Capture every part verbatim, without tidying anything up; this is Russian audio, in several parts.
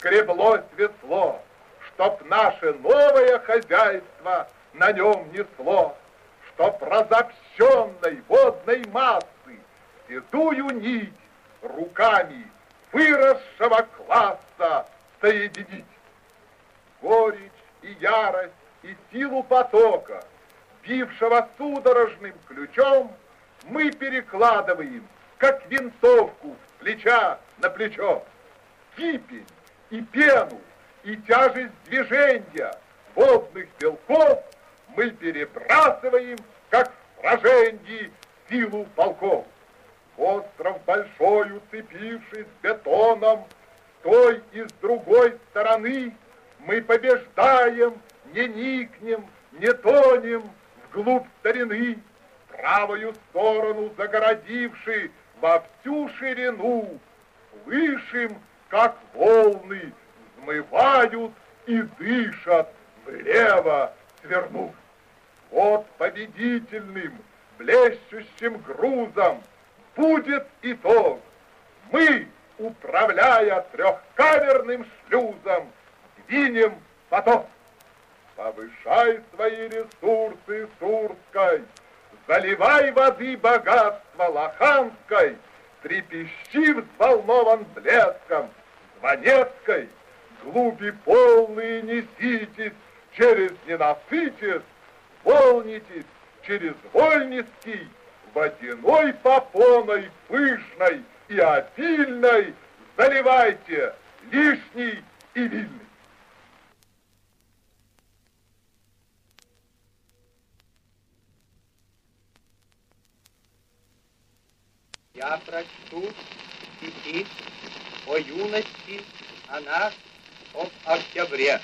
скреблось весло, чтоб наше новое хозяйство на нем несло, чтоб разобщенной водной массы седую нить руками выросшего класса соединить. Горечь и ярость и силу потока, бившего судорожным ключом, мы перекладываем, как винтовку с плеча на плечо. Кипень и пену, и тяжесть движения водных белков мы перебрасываем, как в сражении, силу полков. Остров большой, уцепившись бетоном, с той и с другой стороны, мы побеждаем, не никнем, не тонем вглубь старины, правую сторону загородивши во всю ширину, слышим, как волны взмывают и дышат влево свернув. Вот победительным, блещущим грузом будет итог. Мы, управляя трехкамерным шлюзом, двинем поток. Повышай свои ресурсы Сурской, заливай воды богатства Лоханской, трепещи взволнован блеском Звонецкой, глуби полные неситесь, через ненасытец, волнитесь через Вольницкий, водяной попоной пышной и обильной заливайте лишний и вильный. Я прочту стихи о юности, о нас, об октябре.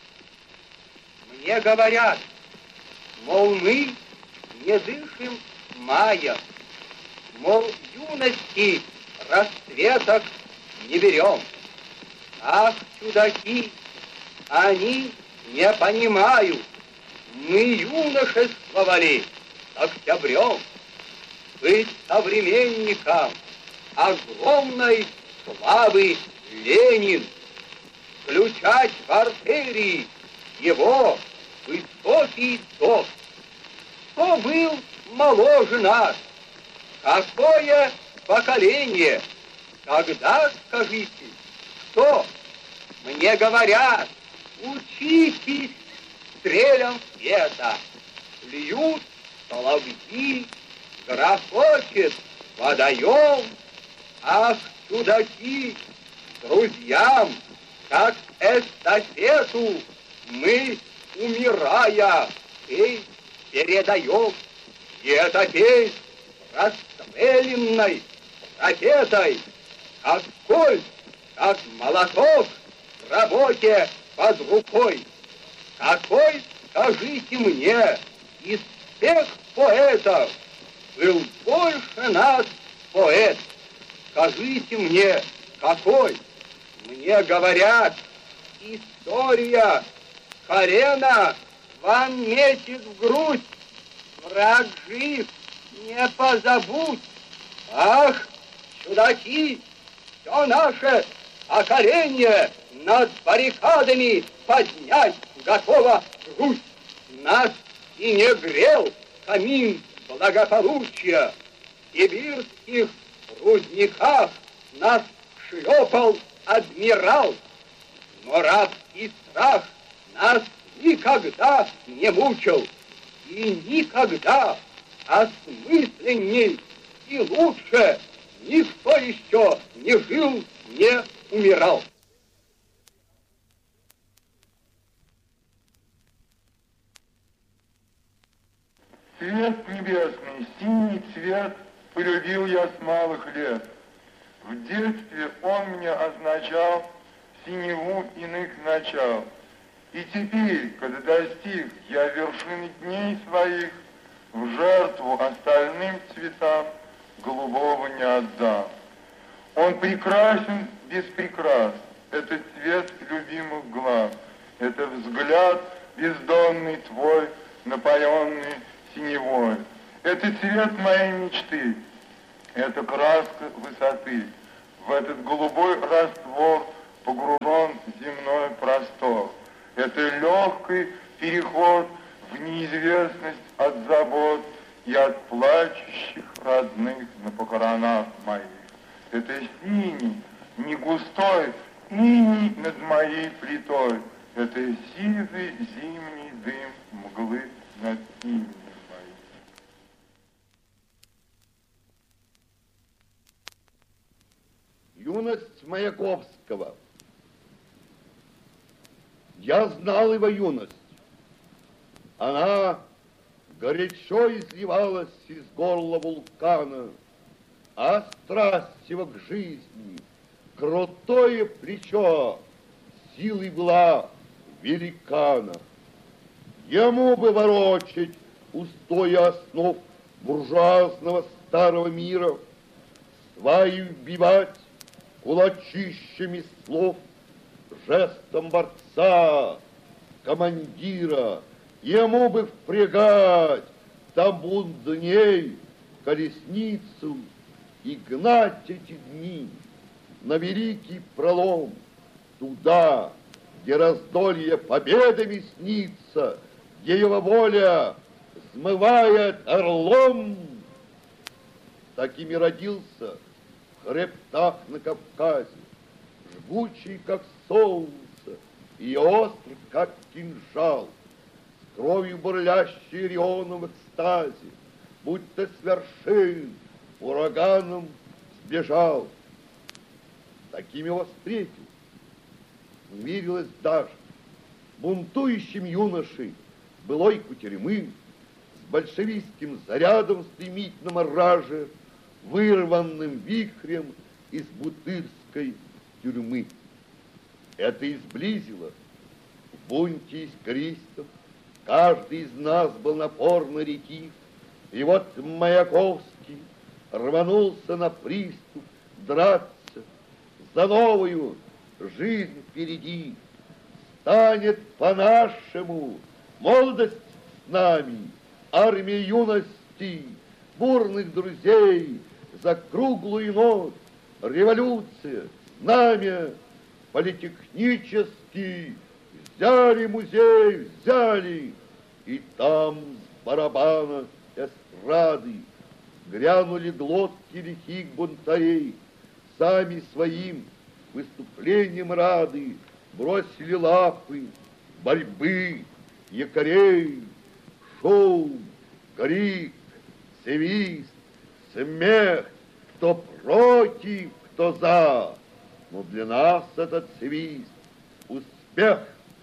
Мне говорят, мол, мы не дышим мая, мол, юности расцветок не берем. Ах, чудаки, они не понимают, мы юношествовали с октябрем. Быть современником огромной славы Ленин, включать в артерии его высокий тост. Кто был моложе нас? Какое поколение? Тогда скажите, что? Мне говорят, учитесь стрелям света. Льют соловьи, грохочет водоем. Ах, чудаки, друзьям, как эстафету мы, умирая, песнь передаем. И эта песнь расстрелянной ракетой, как кольт, как молоток в работе под рукой. Какой, скажите мне, из всех поэтов был больше нас поэт? Скажите мне, какой? Мне говорят, история Карена вам метит в грудь. Враг жив, не позабудь. Ах, чудаки, все наше поколение над баррикадами поднять готово грудь. Нас и не грел камин благополучия. В сибирских рудниках нас шлепал адмирал. Но рабский страх нас никогда не мучил. И никогда осмысленней и лучше никто еще не жил, не умирал. Цвет небесный, синий цвет полюбил я с малых лет. В детстве он мне означал синеву иных начал. И теперь, когда достиг я вершины дней своих, в жертву остальным цветам голубого не отдам. Он прекрасен без прикрас, это цвет любимых глаз, это взгляд бездонный твой, напоенный синевой. Это цвет моей мечты, это краска высоты. В этот голубой раствор погружен земной простор. Это легкий переход в неизвестность от забот и от плачущих родных на похоронах моих. Это синий, не густой иней над моей плитой. Это сизый зимний дым мглы над именем моим. Юность Маяковского. Я знал его юность. Она горячо изливалась из горла вулкана, а страсть его к жизни, крутое плечо, силой была великана. Ему бы ворочать устои основ буржуазного старого мира, сваи вбивать кулачищами слов, жестом борца, командира. Ему бы впрягать табун дней, колесницу и гнать эти дни на великий пролом, туда, где раздолье победами снится, где его воля взмывает орлом. Такими родился в хребтах на Кавказе, жгучий, как солнце, и острый, как кинжал, с кровью бурлящей рионом в экстазе, будто с вершин ураганом сбежал. Таким его встретил. Мирилась даже бунтующим юношей былой кутерьмы, с большевистским зарядом стремительном ораже, вырванным вихрем из бутырской тюрьмы. Это и сблизило. В бунте искристом каждый из нас был напорно ретив, и вот Маяковский рванулся на приступ драться за новую жизнь впереди. Станет по-нашему молодость с нами, армия юности, бурных друзей, за круглую ночь, революция, знамя, политехнический, взяли музей, взяли, и там с барабана эстрады грянули глотки лихих бунтарей, сами своим выступлением рады бросили лапы, борьбы, якорей, шум, крик, свист, смех, кто против, кто за. Но для нас этот свист — успех,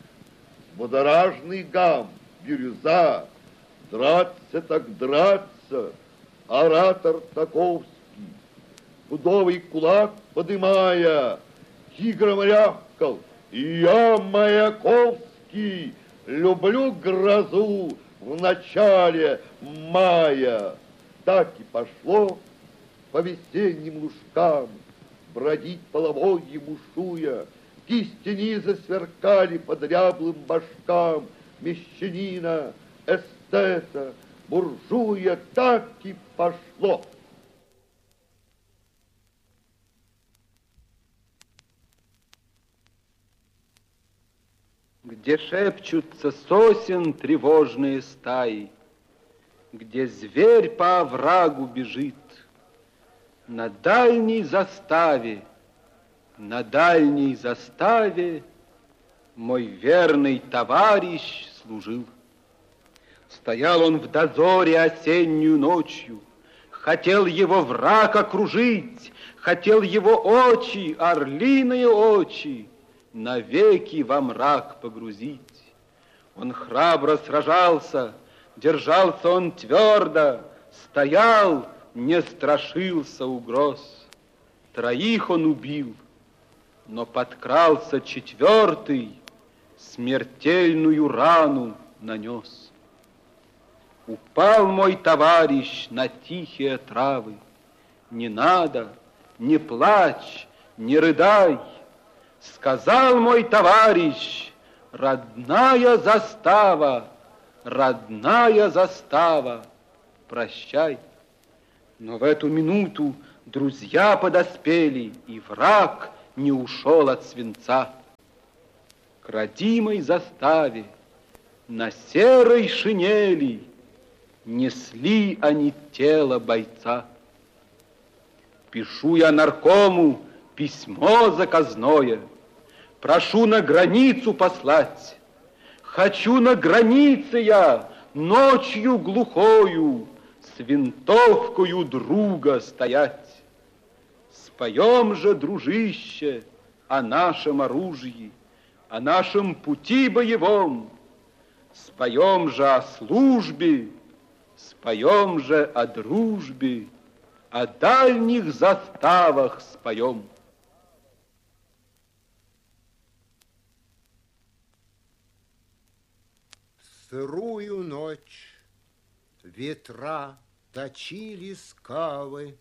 водоражный гам, бирюза, драться так драться, оратор таковский, пудовый кулак подымая, тигром рявкал: я, Маяковский, люблю грозу в начале мая. Так и пошло по весенним лужкам бродить половодье бушуя, кисти низа сверкали по дряблым башкам мещанина, эстета, буржуя. Так и пошло. Где шепчутся сосен тревожные стаи, где зверь по оврагу бежит, на дальней заставе, на дальней заставе мой верный товарищ служил. Стоял он в дозоре осеннюю ночью, хотел его враг окружить, хотел его очи, орлиные очи, навеки во мрак погрузить. Он храбро сражался, держался он твердо, стоял, не страшился угроз. Троих он убил, но подкрался четвертый, смертельную рану нанес. Упал мой товарищ на тихие травы. Не надо, не плачь, не рыдай. Сказал мой товарищ: родная застава, родная застава, прощай. Но в эту минуту друзья подоспели, и враг не ушел от свинца. к родимой заставе, на серой шинели несли они тело бойца. Пишу я наркому письмо заказное, прошу на границу послать. Хочу на границе я ночью глухою с винтовкою друга стоять. Споем же, дружище, о нашем оружии, о нашем пути боевом. Споем же о службе, споем же о дружбе, о дальних заставах споем. Сырую ночь ветра точили скалы,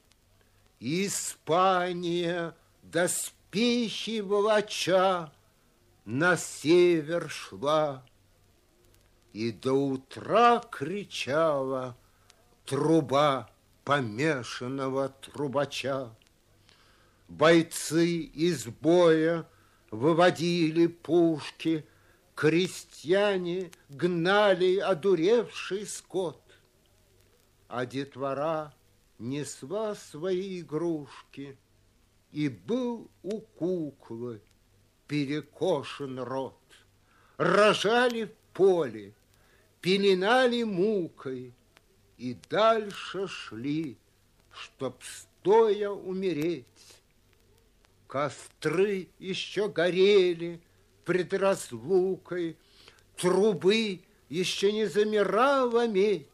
Испания, доспехи волоча, на север шла, и до утра кричала труба помешанного трубача. Бойцы из боя выводили пушки, крестьяне гнали одуревший скот, а детвора несла свои игрушки, и был у куклы перекошен рот. Рожали в поле, пеленали мукой, и дальше шли, чтоб стоя умереть. Костры еще горели пред разлукой, трубы еще не замирала медь.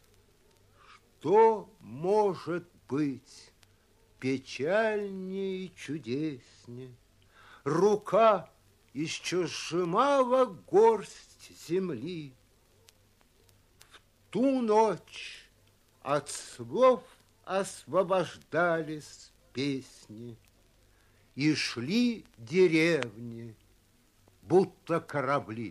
Что может быть печальнее и чудеснее? Рука еще сжимала горсть земли. В ту ночь от слов освобождались песни, и шли деревни, будто корабли.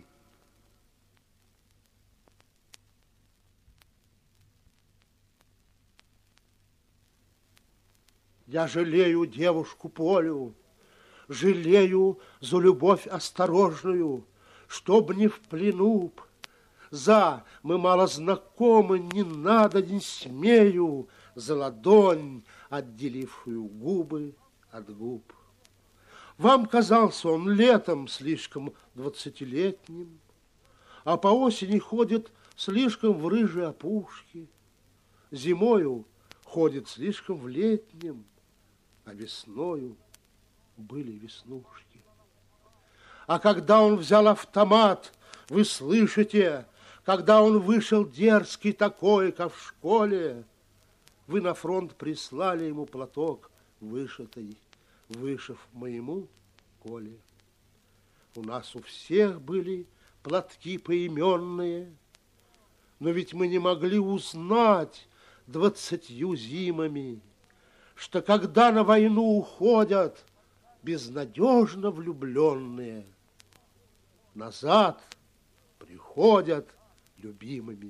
Я жалею девушку Полю, жалею за любовь осторожную, чтоб не в плену б. За, мы мало знакомы, не надо, не смею, за ладонь, отделившую губы от губ. Вам казался он летом слишком двадцатилетним, а по осени ходит слишком в рыжей опушке, зимою ходит слишком в летнем, а весною были веснушки. А когда он взял автомат, вы слышите, когда он вышел дерзкий такой, как в школе, вы на фронт прислали ему платок вышитый, вышив моему Коле. У нас у всех были платки поименные, но ведь мы не могли узнать двадцатью зимами, что когда на войну уходят безнадежно влюбленные, назад приходят любимыми.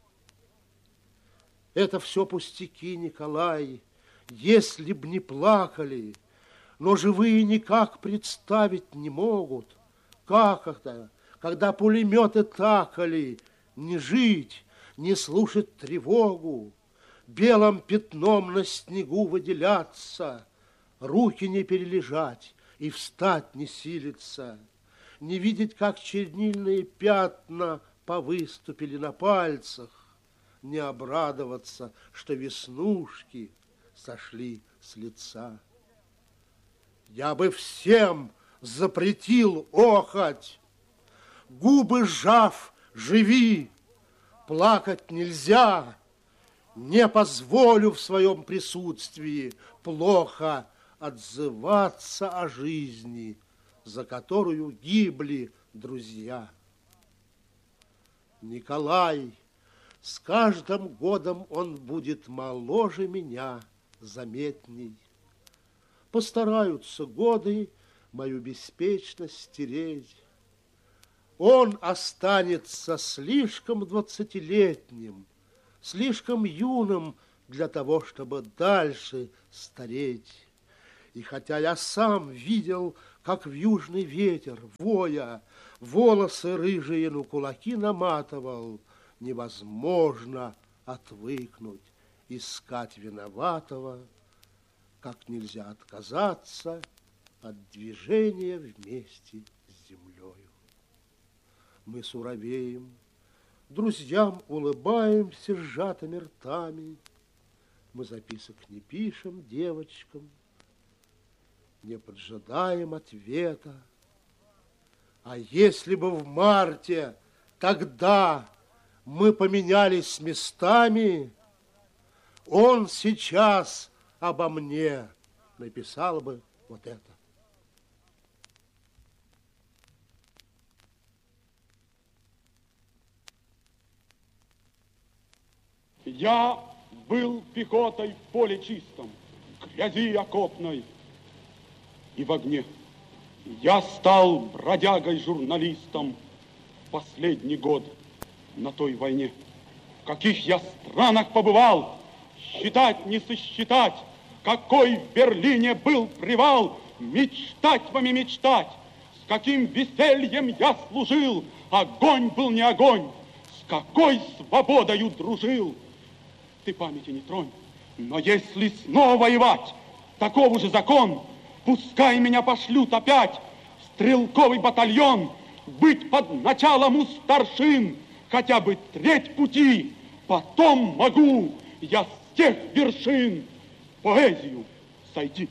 Это все пустяки, Николай, если б не плакали, но живые никак представить не могут, как это, когда пулеметы такали, не жить, не слушать тревогу, белым пятном на снегу выделяться, руки не перележать и встать не силиться, не видеть, как чернильные пятна повыступили на пальцах, не обрадоваться, что веснушки сошли с лица. Я бы всем запретил охать, губы сжав, живи, плакать нельзя, не позволю в своем присутствии плохо отзываться о жизни, за которую гибли друзья. Николай, с каждым годом он будет моложе меня, заметней. Постараются годы мою беспечность стереть. Он останется слишком двадцатилетним, слишком юным для того, чтобы дальше стареть. И хотя я сам видел, как в южный ветер, воя, волосы рыжие на кулаки наматывал. Невозможно отвыкнуть, искать виноватого, как нельзя отказаться от движения вместе с землею. Мы суровеем, друзьям улыбаемся сжатыми ртами. Мы записок не пишем девочкам, не поджидаем ответа. А если бы в марте тогда мы поменялись местами, он сейчас обо мне написал бы вот это. Я был пехотой в поле чистом, грязи окопной и в огне. Я стал бродягой-журналистом в последний год на той войне. В каких я странах побывал, считать не сосчитать, какой в Берлине был привал, мечтать вами мечтать, с каким весельем я служил, огонь был не огонь, с какой свободою дружил. Ты памяти не тронь, но если снова воевать, таков уже закон, пускай меня пошлют опять в стрелковый батальон, быть под началом у старшин, хотя бы треть пути, потом могу я с тех вершин в поэзию сойти.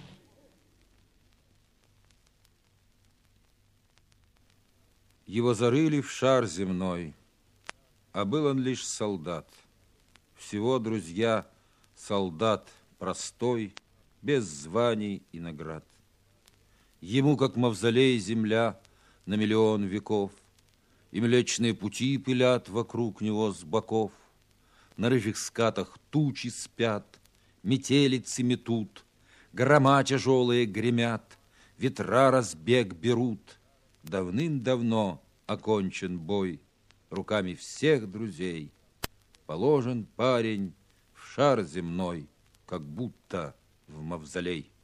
Его зарыли в шар земной, а был он лишь солдат. Всего, друзья, солдат простой, без званий и наград. Ему, как мавзолей, земля на миллион веков, и Млечные Пути пылят вокруг него с боков. На рыжих скатах тучи спят, метелицы метут, грома тяжелые гремят, ветра разбег берут. Давным-давно окончен бой, руками всех друзей положен парень в шар земной, как будто в мавзолей.